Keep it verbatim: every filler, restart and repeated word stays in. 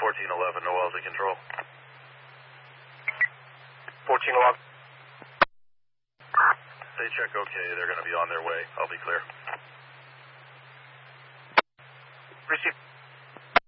fourteen eleven, no Wellesley Control. fourteen eleven. They check okay, they're going to be on their way. I'll be clear.